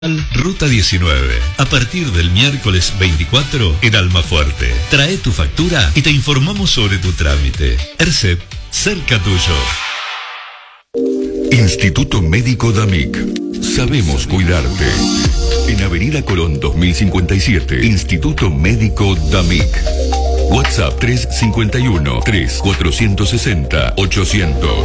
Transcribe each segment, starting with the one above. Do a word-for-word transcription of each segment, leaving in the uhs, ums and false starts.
Ruta diecinueve. A partir del miércoles veinticuatro en Almafuerte. Trae tu factura y te informamos sobre tu trámite. ERCEP, cerca tuyo. Instituto Médico DAMIC. Sabemos cuidarte. En Avenida Colón dos mil cincuenta y siete. Instituto Médico DAMIC. WhatsApp tres cinco uno, tres cuatro seis cero, ochocientos.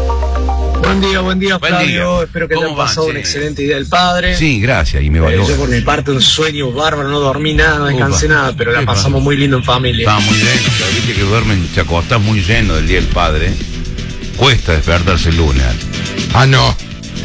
Buen día, buen día, Buen Flavio. día. Espero que te ¿Cómo hayan va, pasado che? una excelente idea del padre. Sí, gracias, y me valió. Eh, yo por mi parte un sueño bárbaro, no dormí nada, no descansé Upa. nada, pero la Qué pasamos bárbaro. muy lindo en familia. Estaba muy lleno, ya viste que duermen, te acostás muy lleno del Día del Padre. Cuesta despertarse el lunes. Ah, no.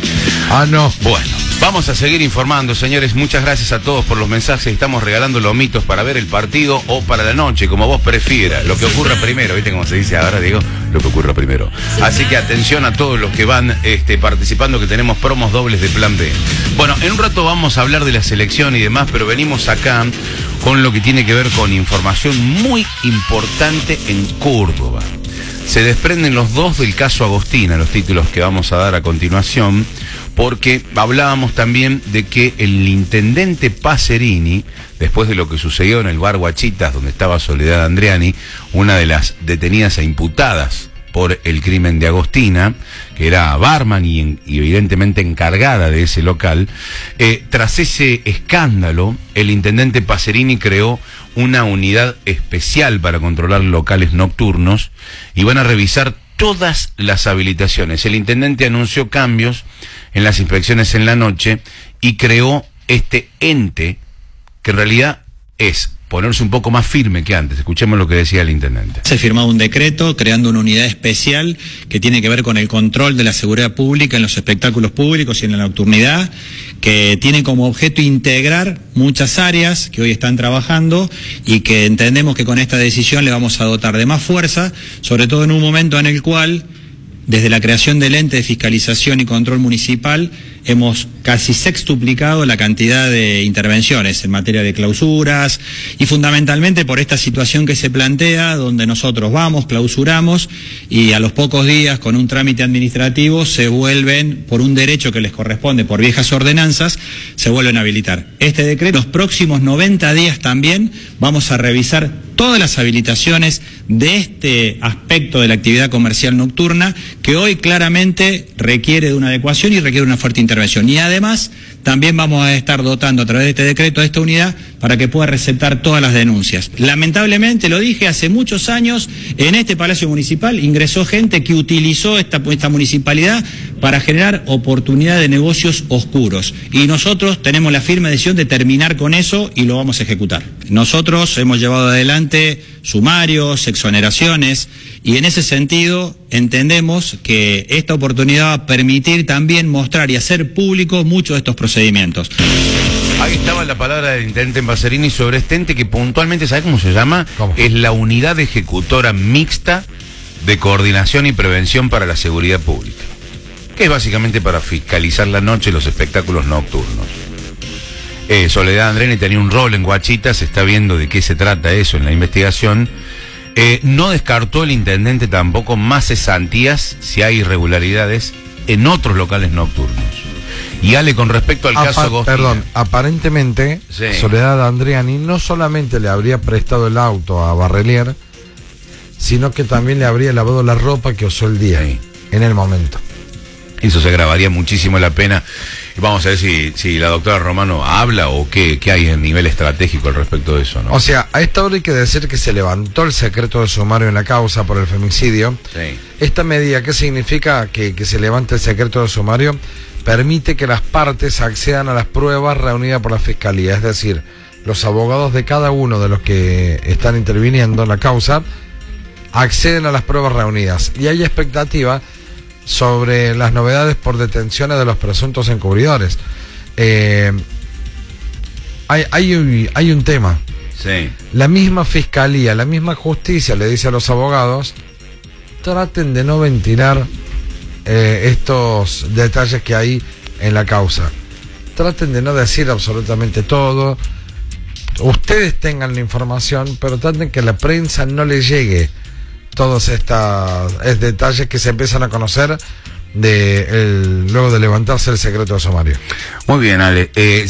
Ah, no. Bueno, vamos a seguir informando, señores. Muchas gracias a todos por los mensajes. Estamos regalando lomitos para ver el partido o para la noche, como vos prefieras. Lo que ocurra primero, ¿viste cómo se dice ahora, Diego? Lo que ocurra primero. Así que atención a todos los que van este, participando, que tenemos promos dobles de Plan B. Bueno, en un rato vamos a hablar de la selección y demás, pero venimos acá con lo que tiene que ver con información muy importante en Córdoba. Se desprenden los dos del caso Agostina, los títulos que vamos a dar a continuación, porque hablábamos también de que el intendente Pacerini, después de lo que sucedió en el bar Guachitas, donde estaba Soledad Andreani, una de las detenidas e imputadas por el crimen de Agostina, que era barman y, y evidentemente encargada de ese local, eh, tras ese escándalo, el intendente Pacerini creó una unidad especial para controlar locales nocturnos y van a revisar todas las habilitaciones. El intendente anunció cambios en las inspecciones en la noche y creó este ente que en realidad es ponerse un poco más firme que antes. Escuchemos lo que decía el intendente. Se firmó un decreto creando una unidad especial que tiene que ver con el control de la seguridad pública en los espectáculos públicos y en la nocturnidad, que tiene como objeto integrar muchas áreas que hoy están trabajando y que entendemos que con esta decisión le vamos a dotar de más fuerza, sobre todo en un momento en el cual, desde la creación del ente de fiscalización y control municipal, hemos casi sextuplicado la cantidad de intervenciones en materia de clausuras y fundamentalmente por esta situación que se plantea, donde nosotros vamos, clausuramos y a los pocos días con un trámite administrativo se vuelven, por un derecho que les corresponde por viejas ordenanzas, se vuelven a habilitar. Este decreto, los próximos noventa días también vamos a revisar todas las habilitaciones de este aspecto de la actividad comercial nocturna que hoy claramente requiere de una adecuación y requiere una fuerte intervención. Y además también vamos a estar dotando a través de este decreto a esta unidad para que pueda receptar todas las denuncias. Lamentablemente, lo dije, hace muchos años en este Palacio Municipal ingresó gente que utilizó esta, esta municipalidad para generar oportunidad de negocios oscuros. Y nosotros tenemos la firme decisión de terminar con eso y lo vamos a ejecutar. Nosotros hemos llevado adelante sumarios, exoneraciones, y en ese sentido entendemos que esta oportunidad va a permitir también mostrar y hacer público muchos de estos procedimientos. Ahí estaba la palabra del intendente Pacerini sobre este ente que puntualmente, ¿sabe cómo se llama? ¿Cómo? Es la Unidad Ejecutora Mixta de Coordinación y Prevención para la Seguridad Pública, que es básicamente para fiscalizar la noche y los espectáculos nocturnos. Eh, Soledad Andreani tenía un rol en Guachitas, se está viendo de qué se trata eso en la investigación. Eh, no descartó el intendente tampoco más cesantías si hay irregularidades en otros locales nocturnos. Y Ale, con respecto al Apa- caso Agostina. Perdón, aparentemente Sí. Soledad Andreani no solamente le habría prestado el auto a Barrelier, sino que también le habría lavado la ropa que usó el día, Sí. en el momento. Eso se agravaría muchísimo la pena. Y vamos a ver si, si la doctora Romano habla o qué, qué hay en nivel estratégico al respecto de eso, ¿no? O sea, a esta hora hay que decir que se levantó el secreto de sumario en la causa por el femicidio. Sí. Esta medida, ¿qué significa que, que se levante el secreto de sumario? Permite que las partes accedan a las pruebas reunidas por la Fiscalía, es decir, los abogados de cada uno de los que están interviniendo en la causa acceden a las pruebas reunidas y hay expectativa sobre las novedades por detenciones de los presuntos encubridores. Eh, hay, hay, un- hay un tema. Sí. La misma Fiscalía, la misma Justicia le dice a los abogados, traten de no ventilar eh, estos detalles que hay en la causa. Traten de no decir absolutamente todo. Ustedes tengan la información, pero traten que a la prensa no le llegue todos estos es, detalles que se empiezan a conocer de el, luego de levantarse el secreto de sumario. Muy bien, Ale. Eh,